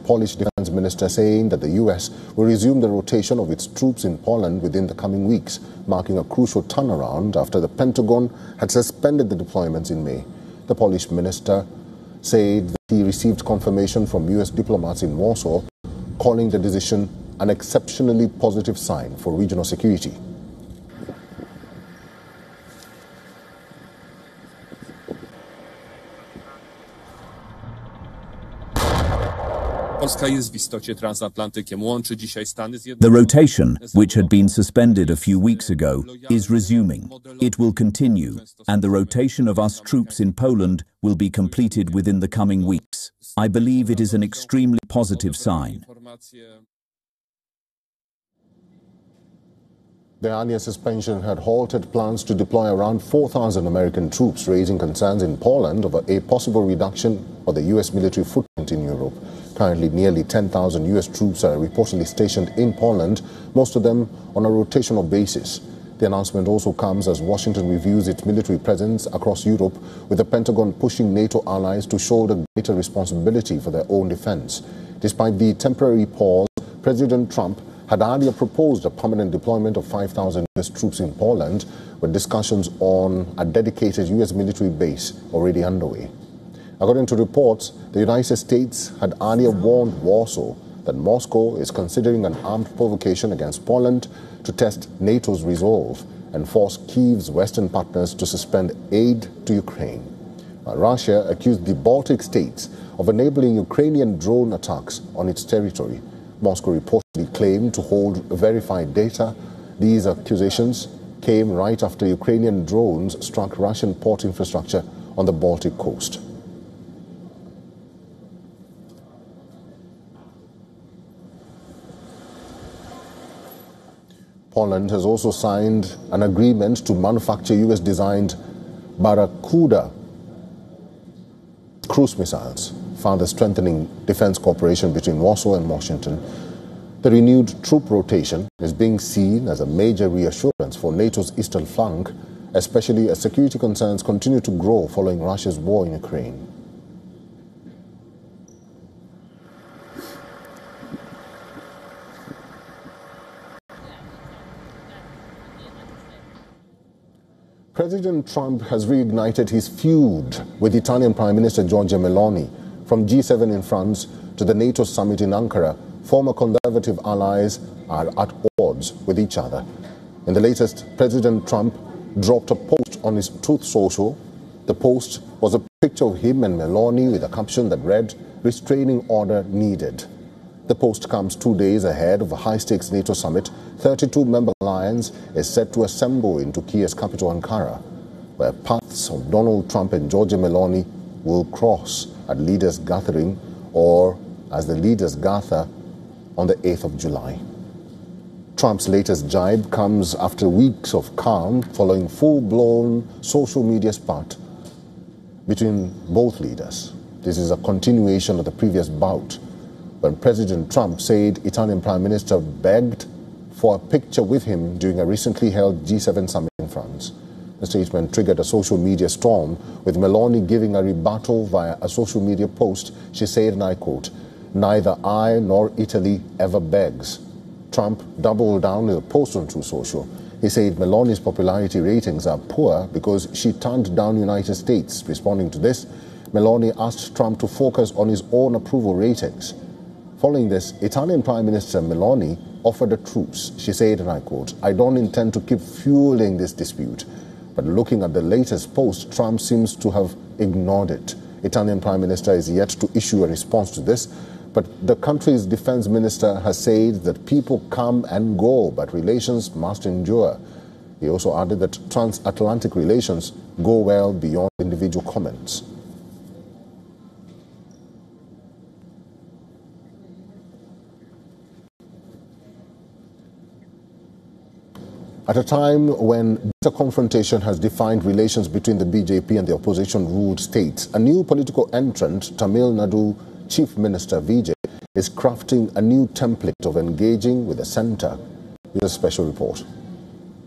Polish defense minister saying that the US will resume the rotation of its troops in Poland within the coming weeks, marking a crucial turnaround after the Pentagon had suspended the deployments in May. The Polish minister said that he received confirmation from US diplomats in Warsaw, calling the decision an exceptionally positive sign for regional security. The rotation, which had been suspended a few weeks ago, is resuming. It will continue, and the rotation of us troops in Poland will be completed within the coming weeks. I believe it is an extremely positive sign. The earlier suspension had halted plans to deploy around 4,000 American troops, raising concerns in Poland over a possible reduction of the U.S. military footprint in Europe. Currently, nearly 10,000 U.S. troops are reportedly stationed in Poland, most of them on a rotational basis. The announcement also comes as Washington reviews its military presence across Europe, with the Pentagon pushing NATO allies to shoulder greater responsibility for their own defense. Despite the temporary pause, President Trump had earlier proposed a permanent deployment of 5,000 U.S. troops in Poland, with discussions on a dedicated U.S. military base already underway. According to reports, the United States had earlier warned Warsaw that Moscow is considering an armed provocation against Poland to test NATO's resolve and force Kyiv's Western partners to suspend aid to Ukraine. Russia accused the Baltic states of enabling Ukrainian drone attacks on its territory. Moscow reportedly claimed to hold verified data. These accusations came right after Ukrainian drones struck Russian port infrastructure on the Baltic coast. Poland has also signed an agreement to manufacture US-designed Barracuda cruise missiles, further strengthening defense cooperation between Warsaw and Washington. The renewed troop rotation is being seen as a major reassurance for NATO's eastern flank, especially as security concerns continue to grow following Russia's war in Ukraine. President Trump has reignited his feud with Italian Prime Minister Giorgia Meloni. From G7 in France to the NATO summit in Ankara, former conservative allies are at odds with each other. In the latest, President Trump dropped a post on his Truth Social. The post was a picture of him and Meloni with a caption that read, "Restraining order needed." The post comes 2 days ahead of a high-stakes NATO summit. 32-member alliance is set to assemble in Turkey's capital Ankara, where paths of Donald Trump and Giorgia Meloni will cross at leaders' gathering, or as the leaders gather on the 8th of July. Trump's latest jibe comes after weeks of calm following full-blown social media spat between both leaders. This is a continuation of the previous bout, when President Trump said Italian Prime Minister begged for a picture with him during a recently held G7 summit in France. The statement triggered a social media storm, with Meloni giving a rebuttal via a social media post. She said, and I quote, "Neither I nor Italy ever begs." Trump doubled down with a post on Truth Social. He said Meloni's popularity ratings are poor because she turned down the United States. Responding to this, Meloni asked Trump to focus on his own approval ratings. Following this, Italian Prime Minister Meloni offered a truce. She said, and I quote, "I don't intend to keep fueling this dispute." But looking at the latest post, Trump seems to have ignored it. Italian Prime Minister is yet to issue a response to this, but the country's defense minister has said that people come and go, but relations must endure. He also added that transatlantic relations go well beyond individual comments. At a time when bitter confrontation has defined relations between the BJP and the opposition-ruled states, a new political entrant, Tamil Nadu Chief Minister Vijay, is crafting a new template of engaging with the centre. Here's a special report.